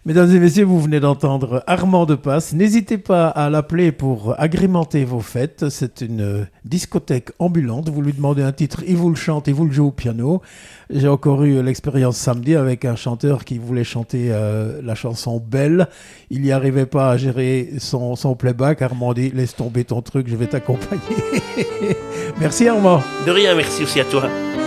Mesdames et messieurs, vous venez d'entendre Armand de Passe. N'hésitez pas à l'appeler pour agrémenter vos fêtes. C'est une discothèque ambulante. Vous lui demandez un titre, il vous le chante, il vous le joue au piano. J'ai encore eu l'expérience samedi avec un chanteur qui voulait chanter la chanson Belle. Il n'y arrivait pas à gérer son playback. Armand dit, laisse tomber ton truc, je vais t'accompagner. Merci Armand. De rien, merci aussi à toi.